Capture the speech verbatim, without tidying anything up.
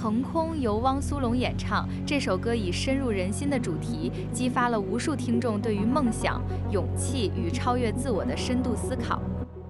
腾空》由汪苏泷演唱，这首歌以深入人心的主题，激发了无数听众对于梦想、勇气与超越自我的深度思考。